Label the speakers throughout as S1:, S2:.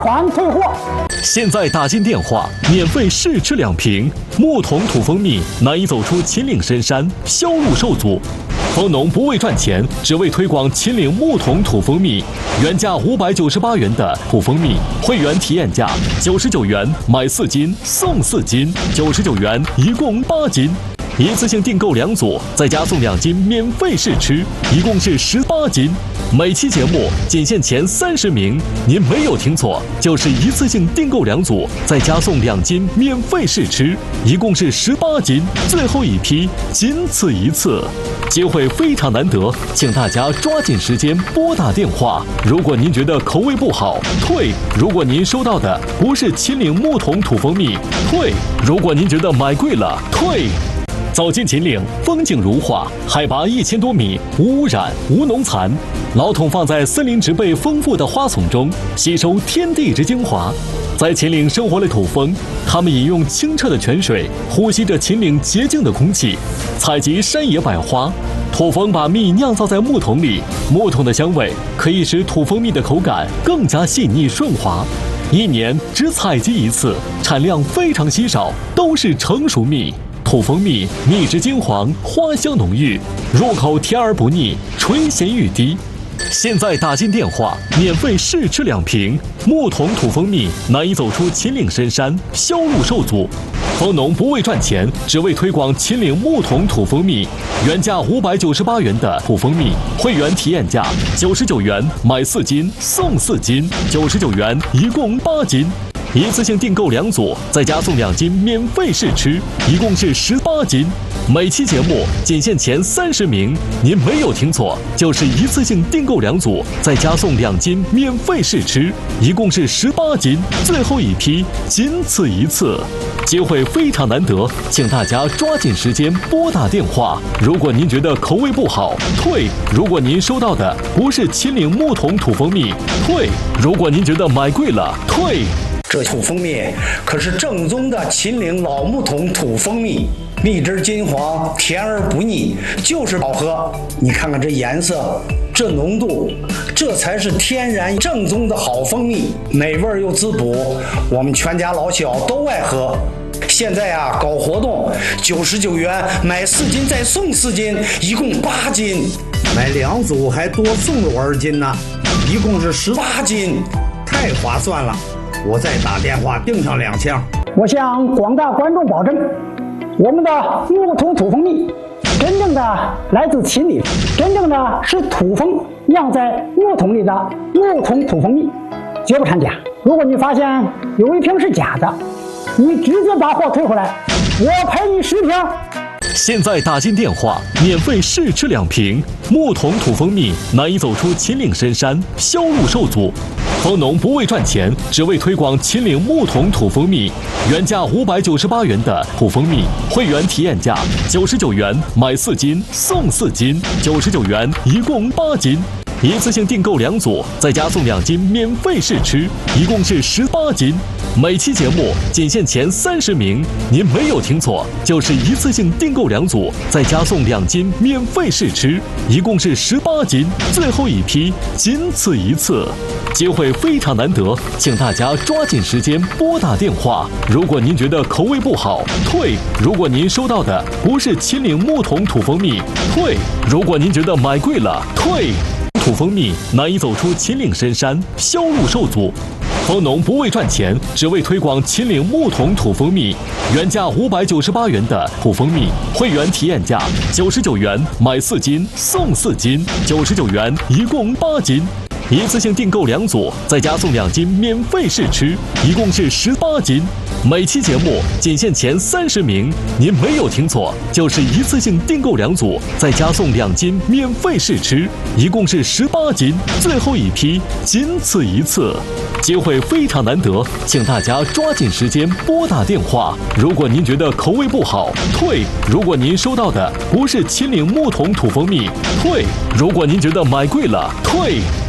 S1: 团退货。
S2: 现在打进电话，免费试吃2瓶木桶土蜂蜜，难以走出秦岭深山，销路受阻。蜂农不为赚钱，只为推广秦岭木桶土蜂蜜。原价598元的土蜂蜜，会员体验价99元，买4斤送4斤，99元一共8斤。一次性订购2组，再加送2斤免费试吃，一共是18斤。每期节目仅限前30名，您没有听错，就是一次性订购2组，再加送2斤免费试吃，一共是18斤。最后一批，仅此一次，机会非常难得，请大家抓紧时间拨打电话。如果您觉得口味不好，退；如果您收到的不是秦岭木桶土蜂蜜，退；如果您觉得买贵了，退。走进秦岭，风景如画，海拔1000多米，无污染，无农残。老桶放在森林植被丰富的花丛中，吸收天地之精华。在秦岭生活的土蜂，它们饮用清澈的泉水，呼吸着秦岭洁净的空气，采集山野百花。土蜂把蜜酿造在木桶里，木桶的香味可以使土蜂蜜的口感更加细腻顺滑。1年只采集1次，产量非常稀少，都是成熟蜜。土蜂蜜蜜质金黄，花香浓郁，入口甜而不腻，醇咸欲滴。现在打进电话，免费试吃2瓶木桶土蜂蜜，难以走出秦岭深山，销路受阻。蜂农不为赚钱，只为推广秦岭木桶土蜂蜜。原价598元的土蜂蜜，会员体验价99元，买4斤送4斤，99元一共8斤。一次性订购2组，再加送2斤免费试吃，一共是18斤。每期节目仅限前30名，您没有听错，就是一次性订购2组，再加送2斤免费试吃，一共是18斤。最后一批，仅此一次，机会非常难得，请大家抓紧时间拨打电话。如果您觉得口味不好，退；如果您收到的不是秦岭木桶土蜂蜜，退；如果您觉得买贵了，退。
S3: 这土蜂蜜可是正宗的秦岭老木桶土蜂蜜，蜜汁金黄，甜而不腻，就是好喝。你看看这颜色，这浓度，这才是天然正宗的好蜂蜜，美味又滋补，我们全家老小都爱喝。现在啊，搞活动，99元买4斤再送4斤，一共8斤。买2组还多送2斤呢，一共是18斤，太划算了。我再打电话订上2箱。
S1: 我向广大观众保证，我们的木桶土蜂蜜真正的来自秦岭，真正的是土蜂酿在木桶里的木桶土蜂蜜，绝不掺假。如果你发现有一瓶是假的，你直接把货退回来，我赔你10瓶。
S2: 现在打进电话，免费试吃2瓶木桶土蜂蜜，难以走出秦岭深山，销路受阻。蜂农不为赚钱，只为推广秦岭木桶土蜂蜜。原价598元的土蜂蜜，会员体验价99元，买4斤送4斤，99元一共8斤。一次性订购2组，再加送2斤免费试吃，一共是18斤。每期节目仅限前30名，您没有听错，就是一次性订购2组，再加送2斤免费试吃，一共是18斤。最后一批，仅此一次，机会非常难得，请大家抓紧时间拨打电话。如果您觉得口味不好，退；如果您收到的不是秦岭木桶土蜂蜜，退；如果您觉得买贵了，退。土蜂蜜难以走出秦岭深山，销路受阻。蜂农不为赚钱，只为推广秦岭木桶土蜂蜜。原价598元的土蜂蜜，会员体验价99元，买4斤送4斤，99元一共8斤。一次性订购2组，再加送2斤免费试吃，一共是18斤。每期节目仅限前30名，您没有听错，就是一次性订购2组，再加送2斤免费试吃，一共是18斤。最后一批，仅此一次，机会非常难得，请大家抓紧时间拨打电话。如果您觉得口味不好，退；如果您收到的不是秦岭木桶土蜂蜜，退；如果您觉得买贵了，退。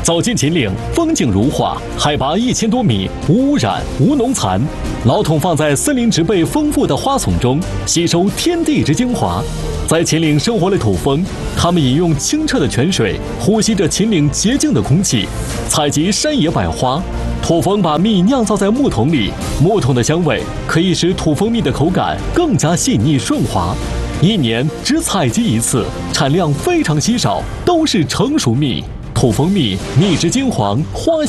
S2: 走进秦岭，风景如画，海拔1000多米，无污染、无农残。老桶放在森林植被丰富的花丛中，吸收天地之精华。在秦岭生活的土蜂，它们饮用清澈的泉水，呼吸着秦岭洁净的空气，采集山野百花。土蜂把蜜酿造在木桶里，木桶的香味可以使土蜂蜜的口感更加细腻顺滑。1年只采集一次，产量非常稀少，都是成熟蜜。土蜂蜜，蜜质金黄，花